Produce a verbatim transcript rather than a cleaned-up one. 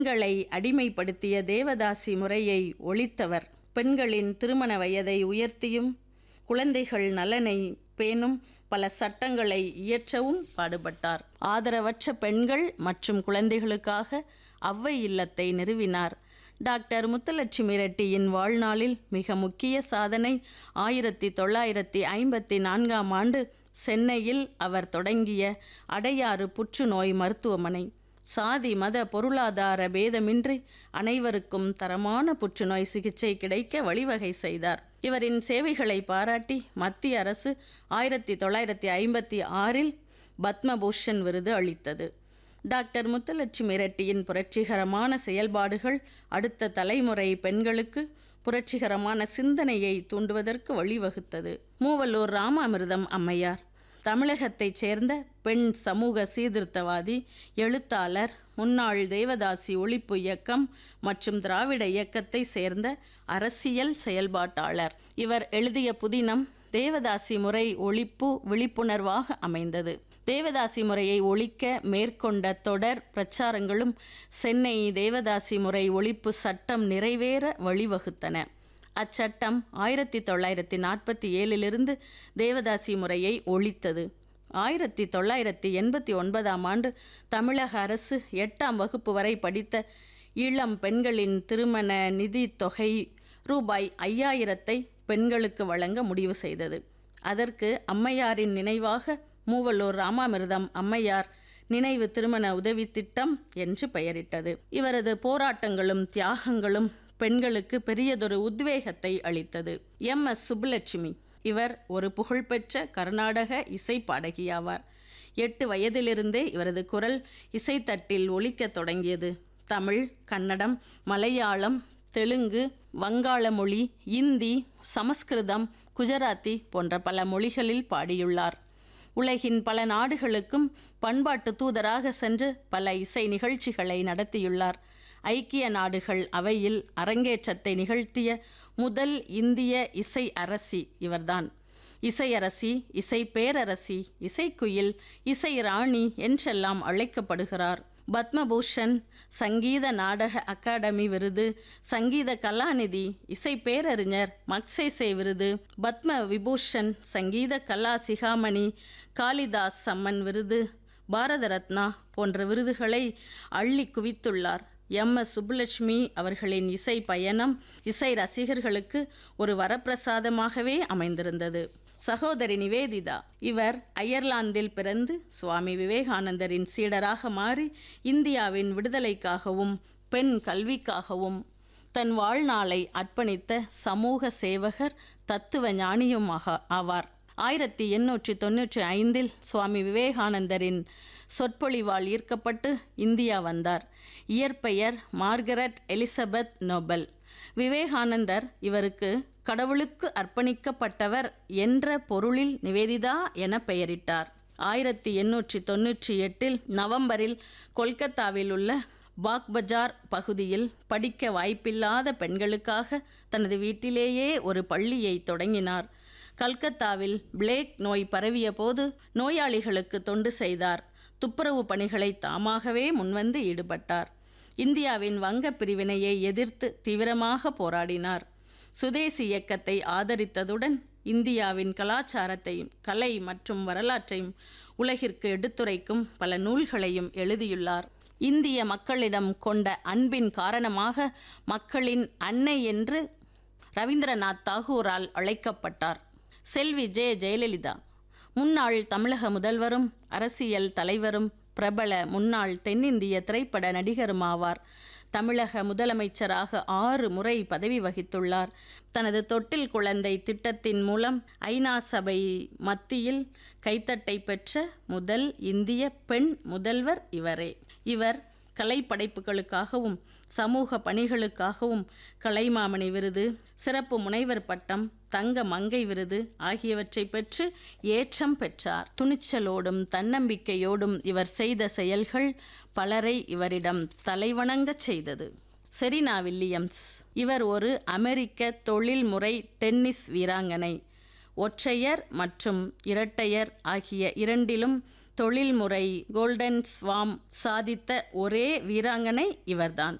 பெண்களை அடிமைப்படுத்திய தேவதாசி முறையை ஒழித்தவர். பெண்களின் திருமண வயதை உயர்த்தியும் குழந்தைகள் நலனை பேணும் பல சட்டங்களை இயற்றவும் பாடுபட்டார். ஆதரவற்ற பெண்கள் மற்றும் குழந்தைகளுக்காக அவ்வை இல்லத்தை நிறுவினார். டாக்டர் முத்துலட்சுமி ரெட்டியின் வாழ்நாளில் மிக முக்கிய சாதனை ஆயிரத்தி தொள்ளாயிரத்தி ஐம்பத்தி நான்காம் ஆண்டு சென்னையில் அவர் தொடங்கிய அடையாறு புற்றுநோய் மருத்துவமனை. சாதி மத பொருளாதார பேதமின்றி அனைவருக்கும் தரமான புற்றுநோய் சிகிச்சை கிடைக்க வழிவகை செய்தார். இவரின் சேவைகளை பாராட்டி மத்திய அரசு ஆயிரத்தி தொள்ளாயிரத்தி ஐம்பத்தி ஆறில் பத்மபூஷன் விருது அளித்தது. டாக்டர் முத்துலட்சுமி ரெட்டியின் புரட்சிகரமான செயல்பாடுகள் அடுத்த தலைமுறை பெண்களுக்கு புரட்சிகரமான சிந்தனையை தூண்டுவதற்கு வழிவகுத்தது. மூவலூர் ராமாமிர்தம் அம்மையார் தமிழகத்தைச் சேர்ந்த பெண் சமூக சீர்திருத்தவாதி, எழுத்தாளர், முன்னாள் தேவதாசி ஒழிப்பு இயக்கம் மற்றும் திராவிட இயக்கத்தை சேர்ந்த அரசியல் செயல்பாட்டாளர். இவர் எழுதிய புதினம் தேவதாசி முறை ஒழிப்பு விழிப்புணர்வாக அமைந்தது. தேவதாசி முறையை ஒழிக்க மேற்கொண்ட தொடர் பிரச்சாரங்களும் சென்னை தேவதாசி முறை ஒழிப்பு சட்டம் நிறைவேற வழிவகுத்தன. அச்சட்டம் ஆயிரத்தி தொள்ளாயிரத்தி நாற்பத்தி ஏழிலிருந்து தேவதாசி முறையை ஒழித்தது. ஆயிரத்தி தொள்ளாயிரத்தி எண்பத்தி ஒன்பதாம் ஆண்டு தமிழக அரசு எட்டாம் வகுப்பு வரை படித்த இளம் பெண்களின் திருமண நிதி தொகை ரூபாய் ஐயாயிரத்தை பெண்களுக்கு வழங்க முடிவு செய்தது. அதற்கு அம்மையாரின் நினைவாக மூவலூர் ராமாமிர்தம் அம்மையார் நினைவு திருமண உதவி திட்டம் என்று பெயரிட்டது. இவரது போராட்டங்களும் தியாகங்களும் பெண்களுக்கு பெரியதொரு உத்வேகத்தை அளித்தது. எம் எஸ் சுப்புலட்சுமி இவர் ஒரு புகழ்பெற்ற கர்நாடக இசை பாடகியாவார். எட்டு வயதிலிருந்தே இவரது குரல் இசைத்தட்டில் ஒலிக்கத் தொடங்கியது. தமிழ், கன்னடம், மலையாளம், தெலுங்கு, வங்காள மொழி, இந்தி, சமஸ்கிருதம், குஜராத்தி போன்ற பல மொழிகளில் பாடியுள்ளார். உலகின் பல நாடுகளுக்கும் பண்பாட்டு தூதராக சென்று பல இசை நிகழ்ச்சிகளை நடத்தியுள்ளார். ஐக்கிய நாடுகள் அவையில் அரங்கேற்றத்தை நிகழ்த்திய முதல் இந்திய இசை அரசி இவர்தான். இசையரசி, இசை பேரரசி, இசைக்குயில், இசை ராணி என்றெல்லாம் அழைக்கப்படுகிறார். பத்மபூஷன், சங்கீத நாடக அகாடமி விருது, சங்கீத கலாநிதி, இசை பேரறிஞர் மக்சேசே விருது, பத்ம விபூஷன், சங்கீத கலா சிகாமணி, காளிதாஸ் சம்மன் விருது, பாரத ரத்னா போன்ற விருதுகளை அள்ளி குவித்துள்ளார். எம் எஸ் சுப்புலட்சுமி அவர்களின் இசை பயணம் இசை ரசிகர்களுக்கு ஒரு வரப்பிரசாதமாகவே அமைந்திருந்தது. சகோதரி நிவேதிதா இவர் அயர்லாந்தில் பிறந்து சுவாமி விவேகானந்தரின் சீடராக மாறி இந்தியாவின் விடுதலைக்காகவும் பெண் கல்விக்காகவும் தன் வாழ்நாளை அர்ப்பணித்த சமூக சேவகர், தத்துவ ஞானியுமாக ஆவார். ஆயிரத்தி எண்ணூற்றி தொன்னூற்றி ஐந்தில் சுவாமி விவேகானந்தரின் சொற்பொழிவால் ஈர்க்கப்பட்டு இந்தியா வந்தார். இயற்பெயர் மார்கரெட் எலிசபெத் நோபல். விவேகானந்தர் இவருக்கு கடவுளுக்கு அர்ப்பணிக்கப்பட்டவர் என்ற பொருளில் நிவேதிதா என பெயரிட்டார். ஆயிரத்தி எண்ணூற்றி தொன்னூற்றி எட்டில் நவம்பரில் கொல்கத்தாவில் உள்ள பாக்பஜார் பகுதியில் படிக்க வாய்ப்பில்லாத பெண்களுக்காக தனது வீட்டிலேயே ஒரு பள்ளியை தொடங்கினார். கல்கத்தாவில் பிளேக் நோய் பரவிய போது நோயாளிகளுக்கு தொண்டு செய்தார். துப்புரவு பணிகளை தாமாகவே முன்வந்து ஈடுபட்டார். இந்தியாவின் வங்க பிரிவினையை எதிர்த்து தீவிரமாக போராடினார். சுதேசி இயக்கத்தை ஆதரித்ததுடன் இந்தியாவின் கலாச்சாரத்தையும் கலை மற்றும் வரலாற்றையும் உலகிற்கு எடுத்துரைக்கும் பல நூல்களையும் எழுதியுள்ளார். இந்திய மக்களிடம் கொண்ட அன்பின் காரணமாக மக்களின் அன்னை என்று ரவீந்திரநாத் தாகூரால் அழைக்கப்பட்டார். செல்வி ஜெ ஜெயலலிதா முன்னாள் தமிழக முதல்வரும் அரசியல் தலைவரும் பிரபல முன்னாள் தென்னிந்திய திரைப்பட நடிகருமாவார். தமிழக முதலமைச்சராக ஆறு முறை பதவி வகித்துள்ளார். தனது தொட்டில் குழந்தை திட்டத்தின் மூலம் ஐநா சபை மத்தியில் கைத்தட்டை பெற்ற முதல் இந்திய பெண் முதல்வர் இவரே. இவர் கலைப்படைப்புகளுக்காகவும் சமூக பணிகளுக்காகவும் கலைமாமணி விருது, சிறப்பு முனைவர் பட்டம், தங்க மங்கை விருது ஆகியவற்றை பெற்று ஏற்றம் பெற்றார். துணிச்சலோடும் தன்னம்பிக்கையோடும் இவர் செய்த செயல்கள் பலரை இவரிடம் தலைவணங்கச் செய்தது. செரீனா வில்லியம்ஸ் இவர் ஒரு அமெரிக்க தொழில்முறை டென்னிஸ் வீராங்கனை. ஒற்றையர் மற்றும் இரட்டையர் ஆகிய இரண்டிலும் தொழில்முறை கோல்டன் ஸ்வாம் சாதித்த ஒரே வீராங்கனை இவர்தான்.